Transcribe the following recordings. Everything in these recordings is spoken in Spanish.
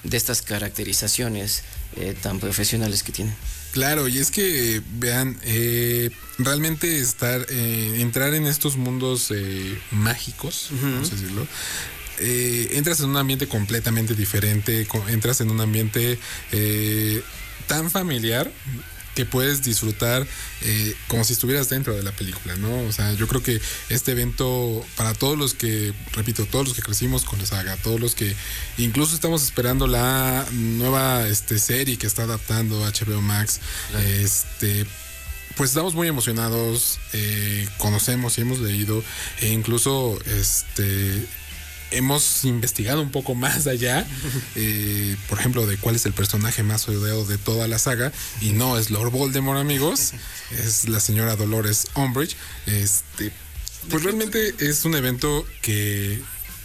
de estas caracterizaciones tan profesionales que tienen. Claro, y es que, vean, realmente entrar en estos mundos mágicos, vamos a decirlo, entras en un ambiente completamente diferente, entras en un ambiente tan familiar que puedes disfrutar como si estuvieras dentro de la película, ¿no? O sea, yo creo que este evento, para todos los que, repito, todos los que crecimos con la saga, todos los que incluso estamos esperando la nueva serie que está adaptando HBO Max, pues estamos muy emocionados, conocemos y hemos leído, e incluso hemos investigado un poco más allá, por ejemplo, de cuál es el personaje más odiado de toda la saga, y no es Lord Voldemort, amigos, es la señora Dolores Umbridge. Pues realmente es un evento que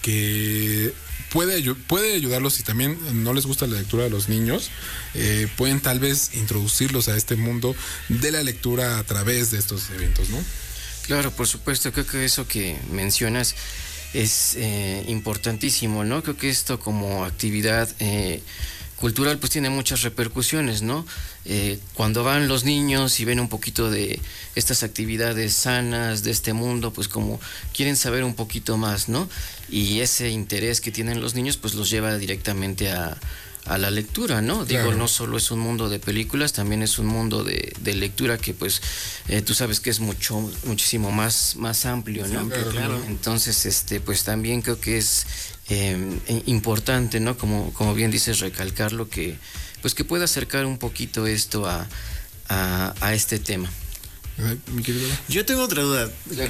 puede ayudarlos. Si también no les gusta la lectura de los niños, pueden tal vez introducirlos a este mundo de la lectura a través de estos eventos, ¿no? Claro, por supuesto, creo que eso que mencionas es importantísimo, ¿no? Creo que esto como actividad cultural pues tiene muchas repercusiones, ¿no? Cuando van los niños y ven un poquito de estas actividades sanas de este mundo, pues como quieren saber un poquito más, ¿no? Y ese interés que tienen los niños pues los lleva directamente a la lectura, ¿no? Claro. Digo, no solo es un mundo de películas, también es un mundo de lectura que pues tú sabes que es muchísimo más amplio, ¿no? Claro. Entonces, pues también creo que es importante, ¿no? Como bien dices, recalcarlo, que pues que pueda acercar un poquito esto a este tema. Yo tengo otra duda.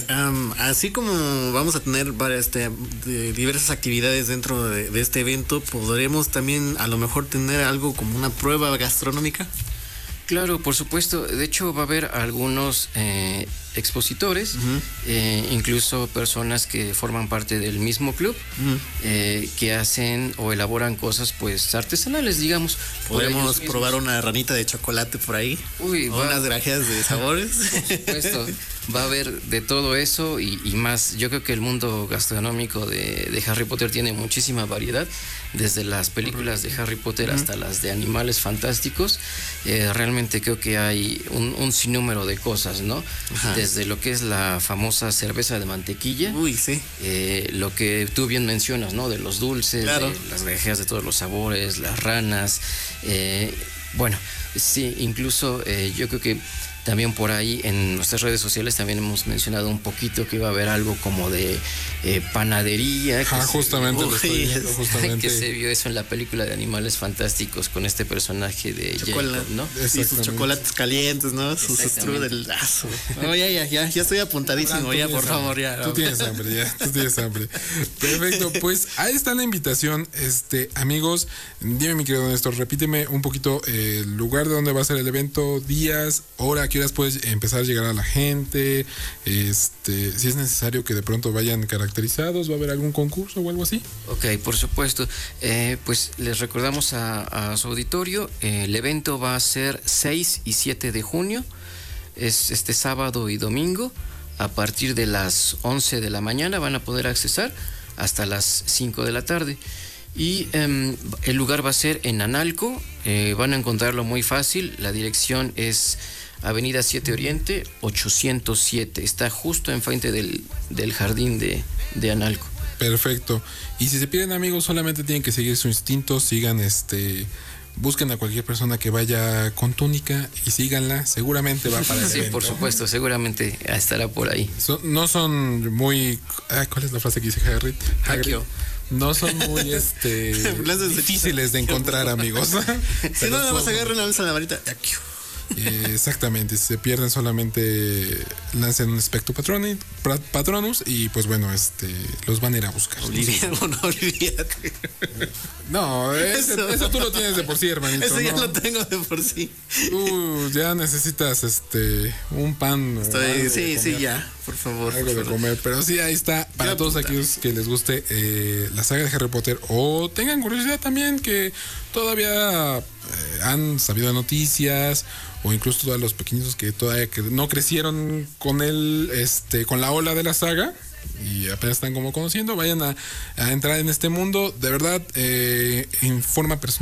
Así como vamos a tener diversas actividades dentro de este evento, ¿podremos también a lo mejor tener algo como una prueba gastronómica? Claro, por supuesto. De hecho, va a haber algunos expositores, incluso personas que forman parte del mismo club, que hacen o elaboran cosas pues artesanales, digamos. ¿Podemos probar una ranita de chocolate por ahí? Unas grajeas de sabores. Por supuesto, va a haber de todo eso y más. Yo creo que el mundo gastronómico de Harry Potter tiene muchísima variedad, desde las películas de Harry Potter hasta las de Animales Fantásticos. Realmente creo que hay un sinnúmero de cosas, ¿no? Ajá. Desde lo que es la famosa cerveza de mantequilla. Uy, sí. Lo que tú bien mencionas, ¿no? De los dulces, claro, de las grajeas de todos los sabores, las ranas. Bueno, sí, incluso yo creo que también por ahí en nuestras redes sociales también hemos mencionado un poquito que iba a haber algo como de panadería. Justamente. Que se vio eso en la película de Animales Fantásticos con este personaje de Jacob, ¿no? Sí, sus chocolates calientes, ¿no? Sus strudel. No, ya estoy apuntadísimo, ya, por favor, ya. Tú tienes hambre. Perfecto, pues ahí está la invitación, amigos. Dime, mi querido Néstor, repíteme un poquito el lugar de donde va a ser el evento, días, hora, qué horas puedes empezar a llegar a la gente, si es necesario que de pronto vayan caracterizados, ¿va a haber algún concurso o algo así? Ok, por supuesto. Pues les recordamos a su auditorio, el evento va a ser 6 y 7 de junio, es este sábado y domingo, a partir de las 11 de la mañana van a poder accesar hasta las 5 de la tarde. Y el lugar va a ser en Analco, van a encontrarlo muy fácil, la dirección es Avenida 7 Oriente 807, está justo enfrente del jardín de Analco. Perfecto. Y si se pierden, amigos, solamente tienen que seguir su instinto, sigan busquen a cualquier persona que vaya con túnica y síganla, seguramente va para el sí, evento. Por supuesto, seguramente estará por ahí. No son muy... ¿cuál es la frase que dice Hagrid? No son muy difíciles de encontrar, amigos. Si no, nada más agarren la bolsa en la varita. Exactamente, si se pierden solamente lancen un Expecto Patronus y pues bueno, los van a ir a buscar. Olvídate. No, eso tú lo tienes de por sí, hermanito. Eso ya lo tengo de por sí. Ya necesitas un pan. Sí, ya, por favor. Algo de comer, pero sí, ahí está. Para todos aquellos que les guste la saga de Harry Potter o tengan curiosidad también, que todavía han sabido de noticias, o incluso todos los pequeñitos que todavía no crecieron con con la ola de la saga y apenas están como conociendo, vayan a entrar en este mundo, de verdad, en forma personal.